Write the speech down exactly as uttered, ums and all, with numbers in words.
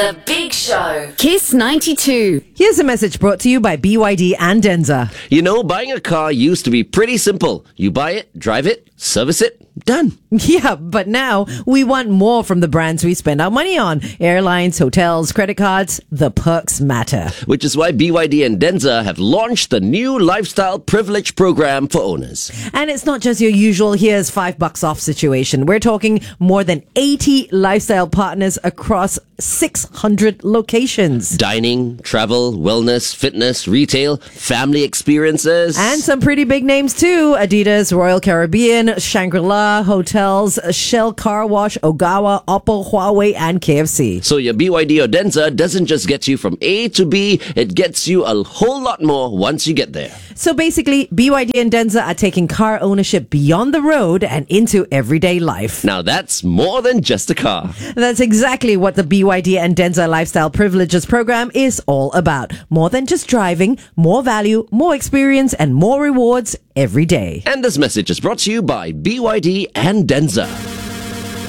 The Big Show. Kiss ninety-two. Here's a message brought to you by B Y D and Denza. You know, buying a car used to be pretty simple. You buy it, drive it, service it, done. Yeah, but now we want more from the brands we spend our money on. Airlines, hotels, credit cards, the perks matter. Which is why B Y D and Denza have launched the new Lifestyle Privilege program for owners. And it's not just your usual here's five bucks off situation. We're talking more than eighty lifestyle partners across six hundred locations. Dining, travel, wellness, fitness, retail, family experiences. And some pretty big names too. Adidas, Royal Caribbean, Shangri-La, hotels, Shell Car Wash, Ogawa, Oppo, Huawei, and K F C. So your B Y D or Denza doesn't just get you from A to B, it gets you a whole lot more once you get there. So basically, B Y D and Denza are taking car ownership beyond the road and into everyday life. Now that's more than just a car. That's exactly what the B Y D and Denza Lifestyle Privileges program is all about. More than just driving, more value, more experience, and more rewards every day. And this message is brought to you by B Y D and Denza.